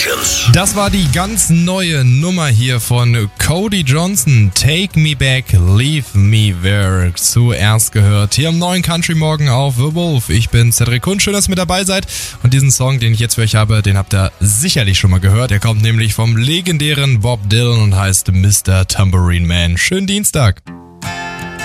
Legends. Das war die ganz neue Nummer hier von Cody Johnson. Take Me Back, Leave Me There. Zuerst gehört hier im neuen Country Morgen auf The Wolf. Ich bin Cedric Kunz, schön, dass ihr mit dabei seid. Und diesen Song, den ich jetzt für euch habe, den habt ihr sicherlich schon mal gehört. Er kommt nämlich vom legendären Bob Dylan und heißt Mr. Tambourine Man. Schönen Dienstag.